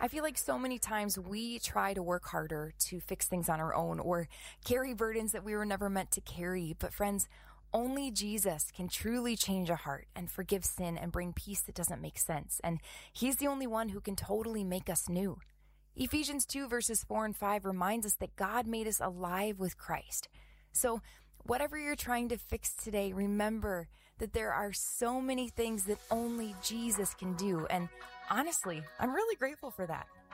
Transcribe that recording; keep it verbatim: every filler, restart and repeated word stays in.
I feel like so many times we try to work harder to fix things on our own or carry burdens that we were never meant to carry. But friends, only Jesus can truly change a heart and forgive sin and bring peace that doesn't make sense. And he's the only one who can totally make us new. Ephesians two verses four and five reminds us that God made us alive with Christ. So whatever you're trying to fix today, remember that there are so many things that only Jesus can do. And honestly, I'm really grateful for that.